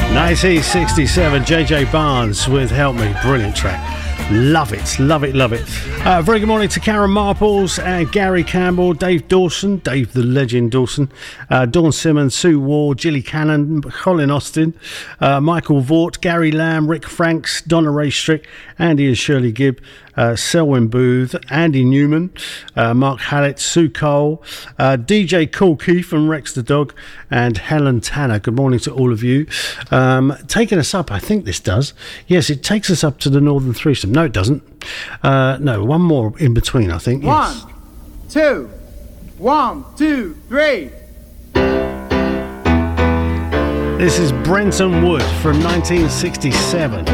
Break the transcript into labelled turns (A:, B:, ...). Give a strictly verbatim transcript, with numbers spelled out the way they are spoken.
A: nineteen sixty-seven, J J Barnes with Help Me. Brilliant track. Love it, love it, love it. Uh, very good morning to Karen Marples and Gary Campbell, Dave Dawson, Dave the Legend Dawson, uh, Dawn Simmons, Sue Ward, Gilly Cannon, Colin Austin, uh, Michael Vaught, Gary Lamb, Rick Franks, Donna Ray Strick, Andy and Shirley Gibb, uh, Selwyn Booth, Andy Newman, uh, Mark Hallett, Sue Cole, uh, D J Cool Keith and Rex the Dog, and Helen Tanner. Good morning to all of you. Um, taking us up, I think this does. Yes, it takes us up to the Northern Threesome. No, it doesn't. Uh, no, one more in between, I think. Yes.
B: One, two, one, two, three.
A: This is Brenton Wood from nineteen sixty-seven.